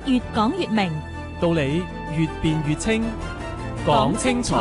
越講越明， 道理越辯越清，講清楚。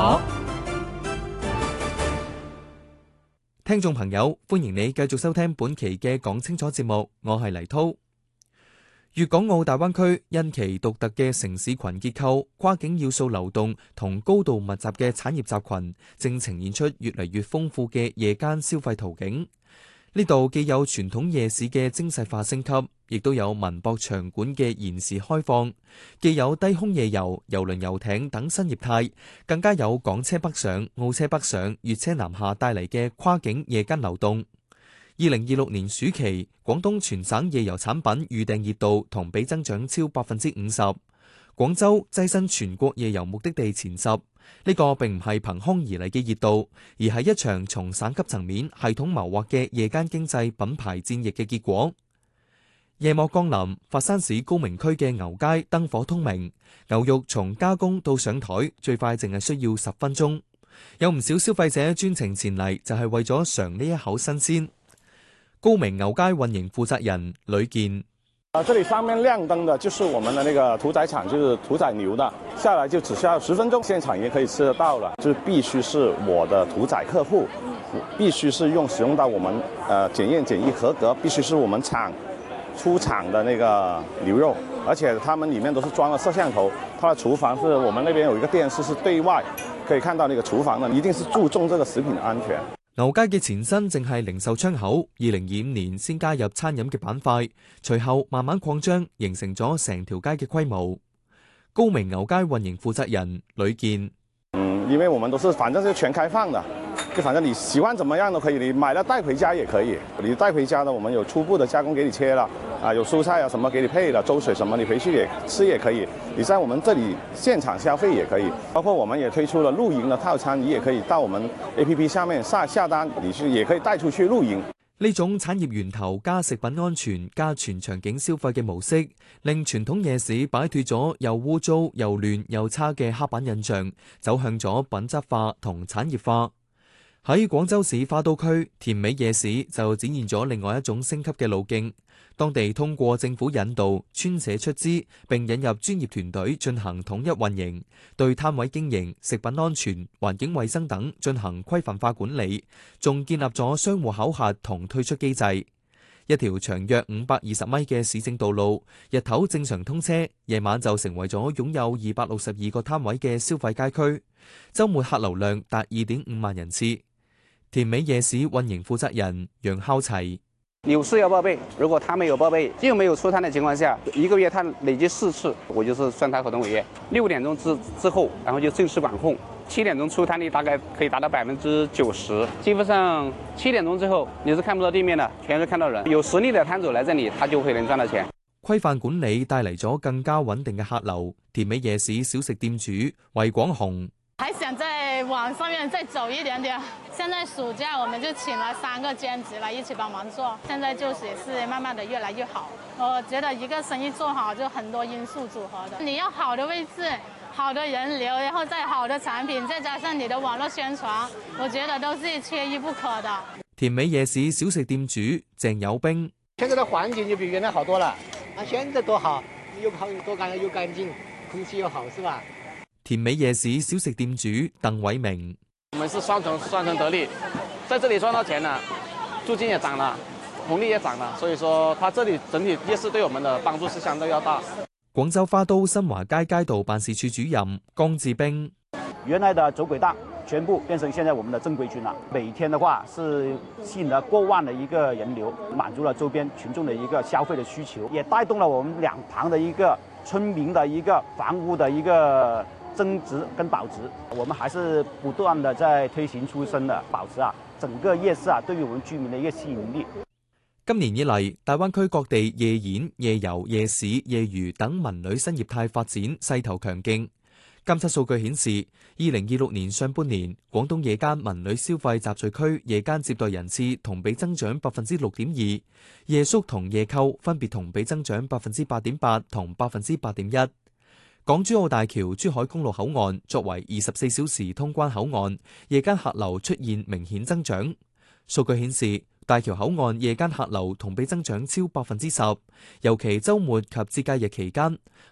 聽眾朋友，歡迎你繼續收聽本期嘅講清楚節目，我係黎濤。粵港澳大灣區因其獨特嘅城市群結構、跨境要素流動同高度密集嘅產業集群，正呈現出越嚟越豐富嘅夜間消費途徑。呢度既有傳統夜市嘅精細化升級，亦都有文博場館嘅延時開放，既有低空夜遊、郵輪遊艇等新業態，更加有港車北上、澳車北上、粵車南下帶嚟嘅跨境夜間流動。2026年暑期，廣東全省夜遊產品預訂熱度同比增長超50%，廣州躋身全國夜遊目的地前10。呢個並唔係憑空而嚟嘅熱度，而係一場從省級層面系統謀劃嘅夜間經濟品牌戰役嘅結果。夜幕降臨，佛山市高明區嘅牛街燈火通明，牛肉從加工到上台最快淨係需要10分鐘。有唔少消費者專程前嚟，就係為咗嘗呢一口新鮮。高明牛街運營負責人呂健。 這裡上面亮燈的就是我們的那個屠宰場，就是屠宰牛的，下來就只需要10分鐘，現場也可以吃得到了。就是必須是我的屠宰客戶，必須是使用到我們檢驗檢疫合格，必須是我們廠出廠的那個牛肉，而且他們裡面都是裝了攝像頭，它的廚房是我們那邊有一個電視是對外可以看到那個廚房的，一定是注重這個食品安全。 牛街嘅前身正係零售窗口，2025年先加入餐飲嘅板塊，隨後慢慢擴張，形成咗成條街嘅規模。高明牛街運營負責人呂健。 因為我們都是反正是全開放的，就反正你喜歡怎麼樣都可以，你買了帶回家也可以。你帶回家呢，我們有初步的加工給你切了，有蔬菜啊什麼給你配了，粥水什麼你回去也吃也可以。你在我們這裡現場消費也可以，包括我們也推出了露營的套餐，你也可以到我們 APP 下面下單，你去也可以帶出去露營。 呢種產業源頭加食品安全加全場景消費嘅模式，令傳統夜市擺脫咗又污糟又亂又差嘅刻板印象，走向咗品質化同產業化。喺廣州市花都區田尾夜市就展現咗另外一種升級嘅路徑。當地通過政府引導、村社出資，並引入專業團隊進行統一運營，對攤位經營、食品安全、環境衛生等進行規範化管理，仲建立咗商戶考核同退出機制。一條長約520米嘅市政道路，日頭正常通車，夜晚就成為咗擁有262個攤位嘅消費街區，週末客流量達2.5萬人次。田尾夜市運營負責人楊孝齊。 有事要報備，如果他沒有報備，又沒有出攤的情況下，1個月他累計4次，我就是算他合同違約。6點鐘之後，然後就正式管控。7點鐘出攤率大概可以達到90%，基本上7點鐘之後你是看不到地面的，全是看到人。有實力的攤主來這裡，他就會能賺到錢。 規範管理帶嚟咗更加穩定嘅客流。田尾夜市小食店主魏廣雄。 還想在網上面再走一點點。現在暑假我們就請了3個兼職來一起幫忙做，現在就是也是慢慢的越來越好。我覺得一個生意做好就很多因素組合的，你要好的位置、好的人流，然後再好的產品，再加上你的網絡宣傳，我覺得都是缺一不可的。 田尾夜市小食店主鄭友兵。 現在的環境就比原來好多了，啊，現在多好，又好多乾又乾淨，空氣又好，是吧？ 田尾夜市小食店主鄧偉明。 我們是雙重得利，在這裡賺到錢了，租金也漲了，紅利也漲了，所以說它這裡整體夜市對我們的幫助是相對要大。 廣州花都新華街街道辦事處主任江志兵。 原來的走鬼檔全部變成現在我們的正規軍了，每天的話是吸引了過萬的一個人流，滿足了周邊群眾的一個消費的需求，也帶動了我們兩旁的一個村民的一個房屋的一個增值跟保值。我們還是不斷的在推行出生的保持整個夜市對於我們居民的一個吸引力。 今年以嚟，大灣區各地夜演、夜遊、夜市、夜娛等文旅新業態發展勢頭強勁。監測數據顯示，2026年上半年，廣東夜間文旅消費集聚區夜間接待人次同比增長6.2%，夜宿同夜購分別同比增長8.8%同8.1%。港珠澳大橋珠海公路口岸作為24小時通關口岸，夜間客流出現明顯增長。數據顯示，大橋口岸夜間客流同比增長超10%，尤其週末及節假日期間，